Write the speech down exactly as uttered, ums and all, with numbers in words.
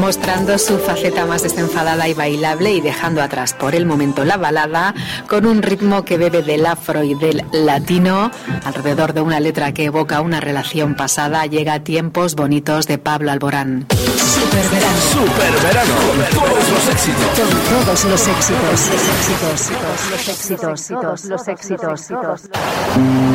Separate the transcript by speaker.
Speaker 1: mostrando su faceta más desenfadada y bailable y dejando atrás por el momento la balada, con un ritmo que bebe del afro y del latino, alrededor de una letra que evoca una relación pasada. Llega Tiempos Bonitos de Pablo Alborán.
Speaker 2: Superverano. Superverano. Con todos los éxitos.
Speaker 3: Con todos los éxitos. Los éxitos. Los éxitos. Los éxitos. Los éxitos.